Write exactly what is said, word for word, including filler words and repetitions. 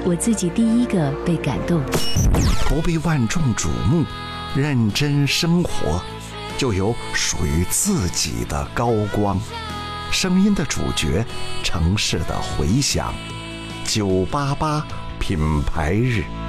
我自己第一个被感动。 不被万众瞩目，认真生活，就有属于自己的高光。声音的主角，城市的回响。九八八品牌日。